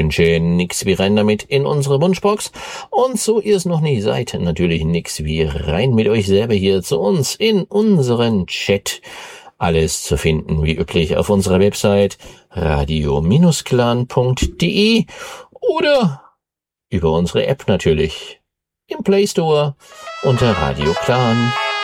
Wünsche, nix wie rein damit in unsere Wunschbox. Und so ihr es noch nie seid, natürlich nix wie rein mit euch selber hier zu uns in unseren Chat. Alles zu finden wie üblich auf unserer Website radio-clan.de oder über unsere App natürlich im Play Store unter Radio Clan.